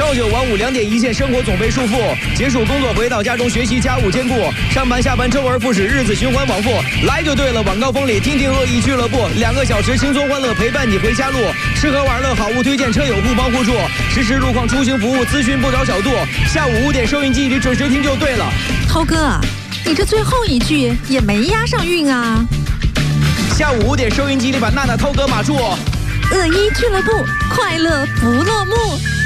朝九晚五2点一线，生活总被束缚。结束工作回到家中，学习家务兼顾，上班下班周而复始，日子循环往复。来就对了，晚高峰里听听恶意俱乐部，2个小时轻松欢乐陪伴你回家路。吃喝玩乐好物推荐，车友互帮互助，实时路况出行服务咨询不着小度。下午5点收音机里准时听就对了。 涛哥，你这最后一句也没押上韵啊。 下午5点收音机里把娜娜涛哥码住。 恶意俱乐部，快乐不落幕。